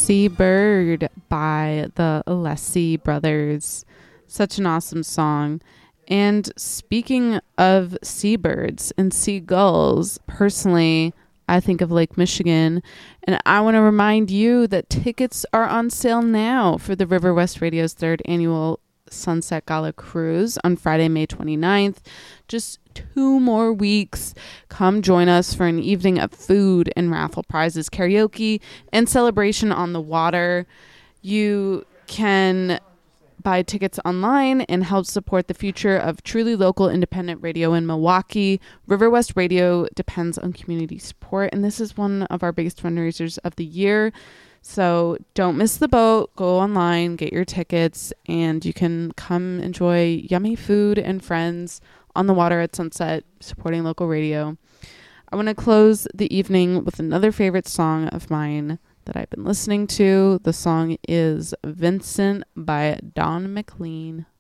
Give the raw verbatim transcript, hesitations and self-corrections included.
Seabird by the Alessi Brothers. Such an awesome song. And speaking of seabirds and seagulls, personally, I think of Lake Michigan, and I want to remind you that tickets are on sale now for the River West Radio's third annual Sunset Gala Cruise on Friday, May twenty-ninth. Just two more weeks. Come join us for an evening of food and raffle prizes, karaoke, and celebration on the water. You can buy tickets online and help support the future of truly local independent radio in Milwaukee. River West Radio depends on community support, and this is one of our biggest fundraisers of the year. So don't miss the boat. Go online, get your tickets, and you can come enjoy yummy food and friends on the water at sunset, supporting local radio. I want to close the evening with another favorite song of mine that I've been listening to. The song is Vincent by Don McLean.